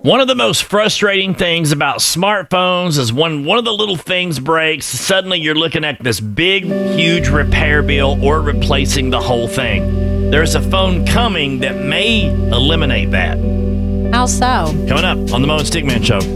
One of the most frustrating things about smartphones is when one of the little things breaks, suddenly you're looking at this big, huge repair bill or replacing the whole thing. There's a phone coming that may eliminate that. How so? Coming up on the Mo and Stickman Show.